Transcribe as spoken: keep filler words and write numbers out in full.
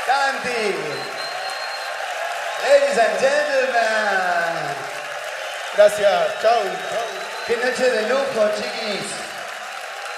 Santi. Ladies and gentlemen. Gracias, chau, chau. Qué noche de lujo, chiquis.